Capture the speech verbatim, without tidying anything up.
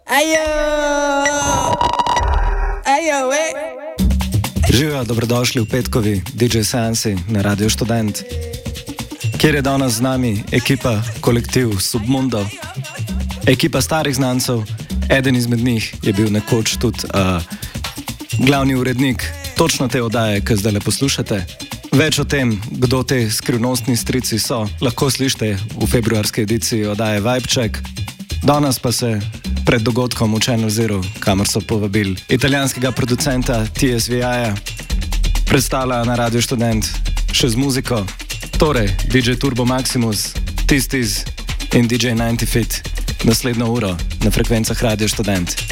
Ajo! Ajo, ve! Živijo, dobrodošli v petkovi D J seansi na Radio Študent, kjer je danes z nami ekipa, kolektiv Submundo, ekipa starih znancev. Eden izmed njih je bil nekoč tudi uh, glavni urednik točno te oddaje, ki zdaj le poslušate. Več o tem, kdo te skrivnostni strici so, lahko slišite v februarski ediciji oddaje Vibe Check. Danes pa se pred dogodkom v Channel Zero, kamor so povabili italijanskega producenta T S V I-ja, predstavlja na Radio Študent še z muziko. Torej, D J Turbo Maximus, Tistis in D J devetdeset Fit naslednjo uro na frekvencah Radio Študent.